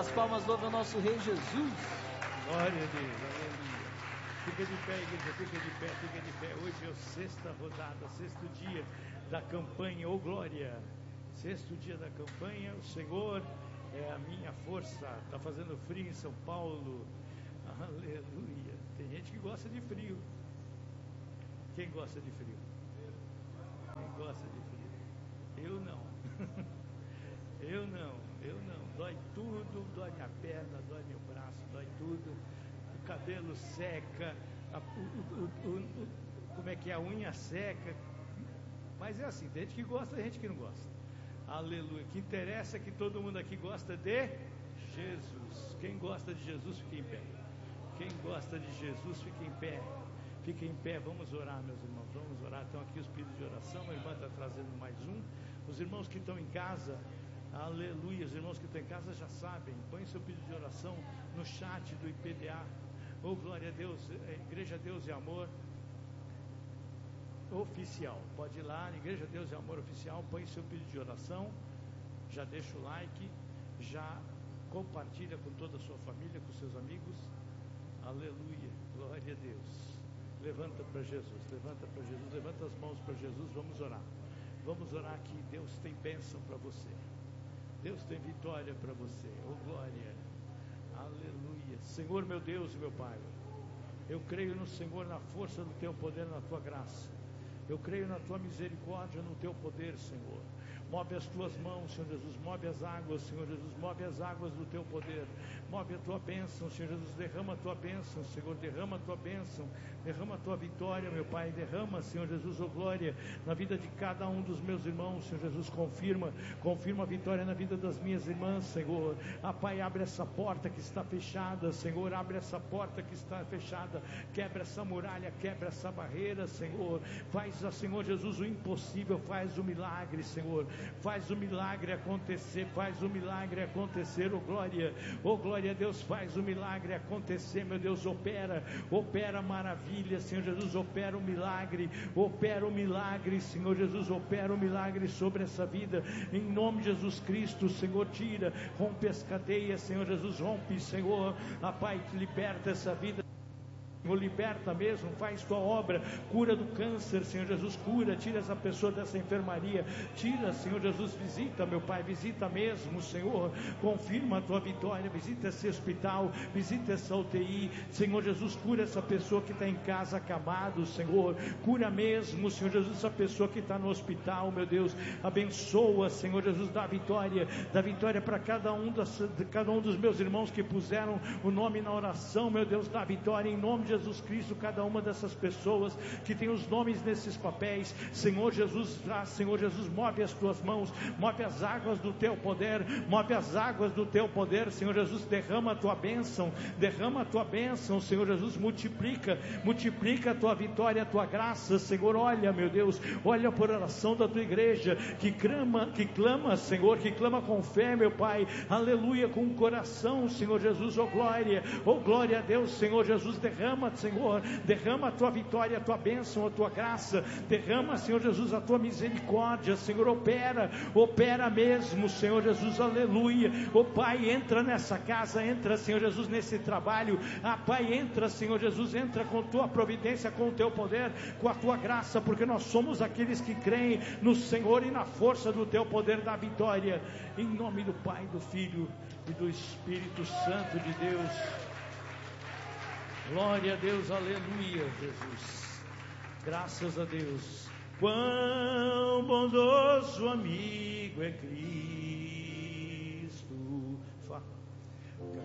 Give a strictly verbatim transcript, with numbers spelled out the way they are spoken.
das palmas, louve o nosso Rei Jesus. Glória a Deus, aleluia. Fica de pé, igreja, fica de pé, fica de pé. Hoje é a sexta rodada, sexto dia da campanha, ô glória. Sexto dia da campanha, o Senhor é a minha força. Está fazendo frio em São Paulo, aleluia. Tem gente que gosta de frio. Quem gosta de frio? Quem gosta de frio? Eu não. Eu não, eu não. Dói tudo, dói minha perna, dói meu braço, dói tudo. O cabelo seca, a, o, o, o, o, como é que é? A unha seca. Mas é assim, tem gente que gosta, tem gente que não gosta. Aleluia. O que interessa é que todo mundo aqui gosta de Jesus. Quem gosta de Jesus, fica em pé. Quem gosta de Jesus, fica em pé. Fica em pé, vamos orar, meus irmãos. Vamos orar. Estão aqui os pedidos de oração. A irmã está trazendo mais um. Os irmãos que estão em casa, aleluia, os irmãos que estão em casa já sabem, põe seu pedido de oração no chat do I P D A, oh glória a Deus, Igreja Deus e Amor Oficial, pode ir lá, Igreja Deus e Amor Oficial, põe seu pedido de oração, já deixa o like, já compartilha com toda a sua família, com seus amigos, aleluia, glória a Deus, levanta para Jesus, levanta para Jesus, levanta as mãos para Jesus, vamos orar, vamos orar aqui, Deus tem bênção para você. Deus tem vitória para você, oh glória, aleluia. Senhor meu Deus e meu Pai, eu creio no Senhor, na força do teu poder, na tua graça, eu creio na tua misericórdia, no teu poder, Senhor. Move as tuas mãos, Senhor Jesus, move as águas, Senhor Jesus, move as águas do teu poder, move a tua bênção, Senhor Jesus, derrama a tua bênção, Senhor, derrama a tua bênção, derrama a tua vitória, meu Pai, derrama, Senhor Jesus, oh glória, na vida de cada um dos meus irmãos, Senhor Jesus, confirma, confirma a vitória na vida das minhas irmãs, Senhor. Ah, Pai, abre essa porta que está fechada, Senhor, abre essa porta que está fechada, quebra essa muralha, quebra essa barreira, Senhor, faz, Senhor Jesus, o impossível, faz o milagre, Senhor, faz o milagre acontecer, faz o milagre acontecer, oh glória, oh glória a Deus, faz o milagre acontecer, meu Deus, opera, opera maravilha, Senhor Jesus, opera o milagre, opera o milagre, Senhor Jesus, opera o milagre sobre essa vida, em nome de Jesus Cristo, Senhor, tira, rompe as cadeias, Senhor Jesus, rompe, Senhor, a Pai, liberta essa vida, Senhor, liberta mesmo, faz tua obra, cura do câncer, Senhor Jesus, cura, tira essa pessoa dessa enfermaria, tira, Senhor Jesus, visita, meu Pai, visita mesmo, Senhor, confirma a tua vitória, visita esse hospital, visita essa U T I, Senhor Jesus, cura essa pessoa que está em casa acamado, Senhor, cura mesmo, Senhor Jesus, essa pessoa que está no hospital, meu Deus, abençoa, Senhor Jesus, dá vitória, dá vitória para cada um, das, cada um dos meus irmãos que puseram o nome na oração, meu Deus, dá vitória em nome de Jesus Cristo, cada uma dessas pessoas que tem os nomes nesses papéis, Senhor Jesus, ah, Senhor Jesus, move as tuas mãos, move as águas do teu poder, move as águas do teu poder, Senhor Jesus, derrama a tua bênção, derrama a tua bênção, Senhor Jesus, multiplica, multiplica a tua vitória, a tua graça, Senhor, olha, meu Deus, olha por oração da tua igreja, que clama, que clama, Senhor, que clama com fé, meu Pai, aleluia, com o coração, Senhor Jesus, oh glória, oh glória a Deus, Senhor Jesus, derrama, Senhor, derrama a tua vitória, a tua bênção, a tua graça, derrama, Senhor Jesus, a tua misericórdia, Senhor, opera, opera mesmo, Senhor Jesus, aleluia, oh Pai, entra nessa casa, entra, Senhor Jesus, nesse trabalho, ah Pai, entra, Senhor Jesus, entra com tua providência, com o teu poder, com a tua graça, porque nós somos aqueles que creem no Senhor e na força do teu poder da vitória, em nome do Pai, do Filho e do Espírito Santo de Deus. Glória a Deus, aleluia, Jesus, graças a Deus. Quão bondoso amigo é Cristo,